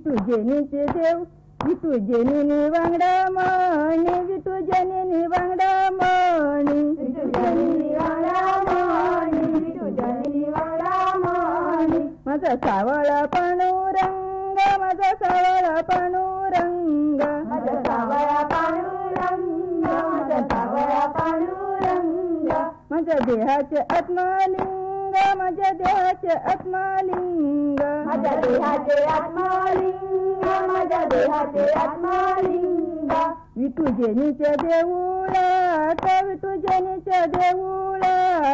विठू जेनीचे देव Vithu jenny वांगडा मणी Vithu jenny वांगडा मणी विठू जेनी वांगडा मणी विठू जेनी वांगडा मणी माझा सावळा पांडुरंग माझा सावळा पांडुरंग माझा सावळा पांडुरंग माझा सावळा पांडुरंग माझ्या देहाचे आत्मलिंग माझ्या देहाचे आत्मलिंग माझ्या देहाचे आत्मलिंग माझ्या देहाचे आत्मलिंग विठू जेनीच्या देऊळात विठू जेनीच्या देऊळात